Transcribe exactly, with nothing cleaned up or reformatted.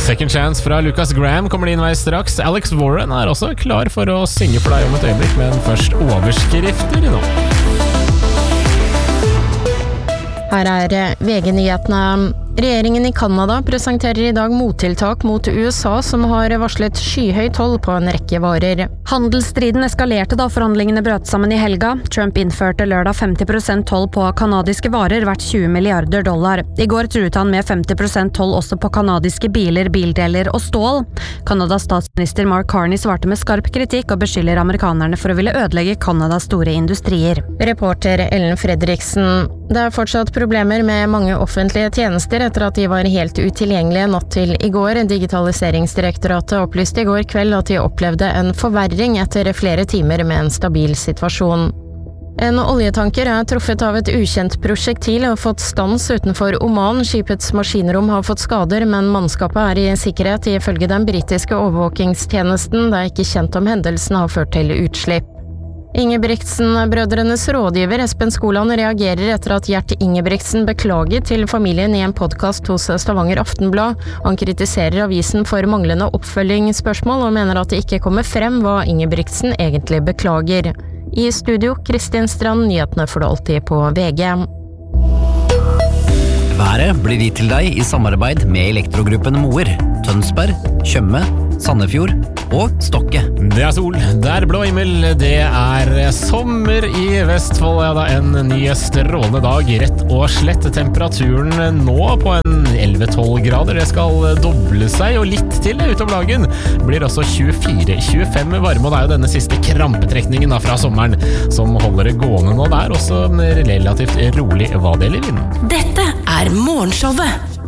Second Chance fra Lucas Graham kommer din vei straks. Alex Warren er også klar for å synge for deg om et øyeblikk, men først overskrifter nå. Her er V G-nyhetene. Regjeringen i Kanada presenterer i dag mottiltak mot U S A som har varslet skyhøy toll på en rekke varer. Handelsstriden eskalerte da forhandlingene brøt sammen i helga. Trump innførte lørdag femti prosent toll på kanadiske varer verdt tjue milliarder dollar. I går truet han med femti prosent toll også på kanadiske biler, bildeler og stål. Kanadas statsminister Mark Carney svarte med skarp kritikk og beskylder amerikanerne for å ville ødelegge Kanadas store industrier. Reporter Ellen Fredriksen. Det er fortsatt problemer med mange offentlige tjenester etter at de var helt utilgjengelige natt til i går. Digitaliseringsdirektoratet opplyste i går kveld at de opplevde en forverring etter flere timer med en stabil situasjon. En oljetanker er truffet av et ukjent prosjektil og fått stans utenfor Oman. Skipets maskinrom har fått skader, men mannskapet er i sikkerhet ifølge den britiske overvåkingstjenesten. Det er ikke kjent om hendelsen har ført til utslipp. Ingebrigtsen-brødrenes rådgiver Espen Skoland reagerer etter at Gjert Ingebrigtsen beklaget til familien i en podcast hos Stavanger Aftenblad. Han kritiserer avisen for manglende oppfølgingsspørsmål og mener at det ikke kommer frem hva Ingebrigtsen egentlig beklager. I studio, Kristin Strand, nyhetene får du alltid på V G. Været blir gitt til deg i samarbeid med Elektrogruppen Moer, Tønsberg, Tjøme, Sandefjord og Stokke. Det er sol, det er blå himmel, det er sommer i Vestfold. Ja, det er en ny strålende dag, rett og slett. Temperaturen nå på en elleve til tolv grader, det skal doble seg, og litt til utover dagen blir også tjuefire til tjuefem varme, og det er jo denne siste krampetrekningen da fra sommeren som holder det gående nå. Det er også relativt rolig hva det gjelder vinden. Dette er Morgenshowet.